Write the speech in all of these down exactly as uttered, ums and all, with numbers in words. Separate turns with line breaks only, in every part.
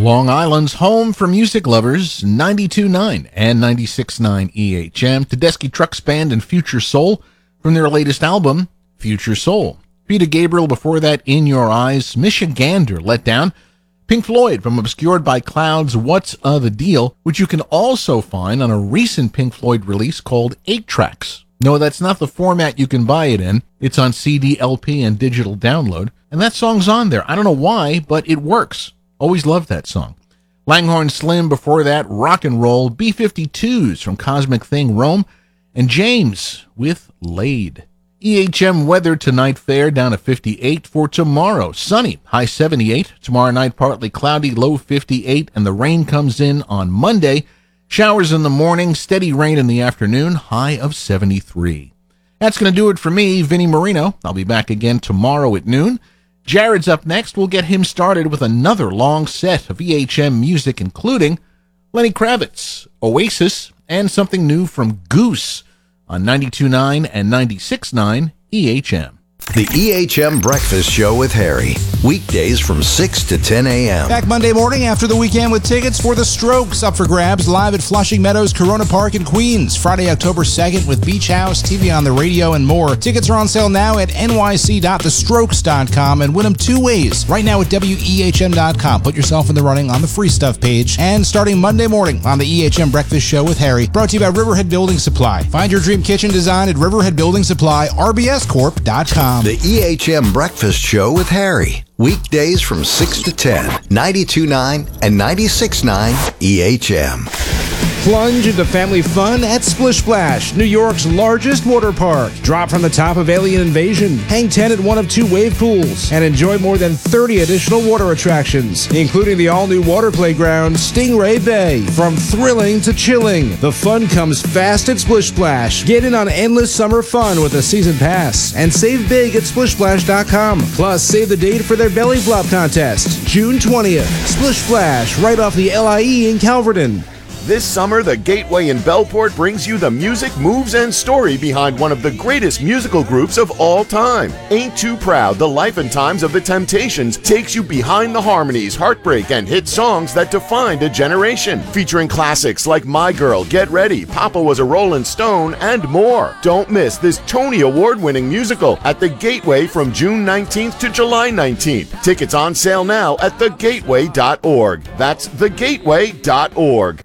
Long Island's home for music lovers, ninety-two point nine and ninety-six point nine E H M. Tedeschi Trucks Band and Future Soul from their latest album, Future Soul. Peter Gabriel before that, In Your Eyes. Michigander, Let Down. Pink Floyd from Obscured by Clouds, What's uh, the Deal, which you can also find on a recent Pink Floyd release called eight tracks. No, that's not the format you can buy it in. It's on C D, L P, and digital download. And that song's on there. I don't know why, but it works. Always loved that song. Langhorne Slim before that, Rock and Roll. B fifty-twos from Cosmic Thing, Rome. And James with Laid. E H M weather tonight, fair down to fifty-eight. For tomorrow, sunny, high seventy-eight. Tomorrow night, partly cloudy, low fifty-eight. And the rain comes in on Monday. Showers in the morning, steady rain in the afternoon, high of seventy-three. That's going to do it for me, Vinnie Marino. I'll be back again tomorrow at noon. Jared's up next. We'll get him started with another long set of E H M music, including Lenny Kravitz, Oasis, and something new from Goose on ninety-two point nine and ninety-six point nine E H M.
The E H M Breakfast Show with Harry. Weekdays from six to ten a.m.
Back Monday morning after the weekend with tickets for The Strokes up for grabs live at Flushing Meadows Corona Park in Queens. Friday, October second with Beach House, T V on the radio, and more. Tickets are on sale now at N Y C dot the strokes dot com and win them two ways. Right now at W E H M dot com. Put yourself in the running on the free stuff page. And starting Monday morning on the E H M Breakfast Show with Harry. Brought to you by Riverhead Building Supply. Find your dream kitchen design at Riverhead Building Supply, R B S corp dot com.
The E H M Breakfast Show with Harry. Weekdays from six to ten, ninety-two point nine and ninety-six point nine E H M.
Plunge into family fun at Splish Splash, New York's largest water park. Drop from the top of Alien Invasion, hang ten at one of two wave pools, and enjoy more than thirty additional water attractions, including the all-new water playground, Stingray Bay. From thrilling to chilling, the fun comes fast at Splish Splash. Get in on endless summer fun with a season pass, and save big at splish splash dot com. Plus, save the date for their belly flop contest, June twentieth. Splish Splash, right off the L I E in Calverton.
This summer, the Gateway in Bellport brings you the music, moves, and story behind one of the greatest musical groups of all time. Ain't Too Proud, The Life and Times of the Temptations takes you behind the harmonies, heartbreak, and hit songs that defined a generation. Featuring classics like My Girl, Get Ready, Papa Was a Rollin' Stone, and more. Don't miss this Tony Award-winning musical at the Gateway from June nineteenth to July nineteenth. Tickets on sale now at the gateway dot org. That's the gateway dot org.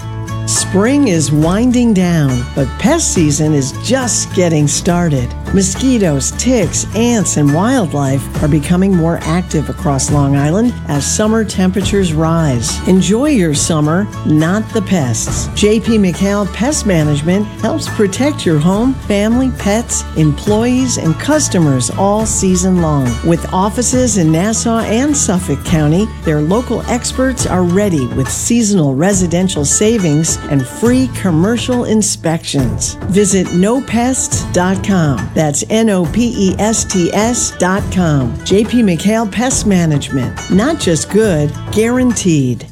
Spring is winding down, but pest season is just getting started. Mosquitoes, ticks, ants, and wildlife are becoming more active across Long Island as summer temperatures rise. Enjoy your summer, not the pests. J P McHale Pest Management helps protect your home, family, pets, employees, and customers all season long. With offices in Nassau and Suffolk County, their local experts are ready with seasonal residential savings and free commercial inspections. Visit no pests dot com. That's N O P E S T S dot com. J P McHale Pest Management. Not just good, guaranteed.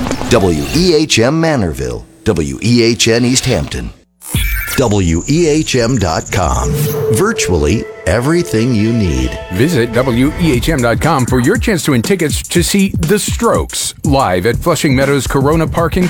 W E H M Manorville, W E H N East Hampton, W E H M dot com. Virtually everything you need.
Visit W E H M dot com for your chance to win tickets to see The Strokes live at Flushing Meadows Corona Park in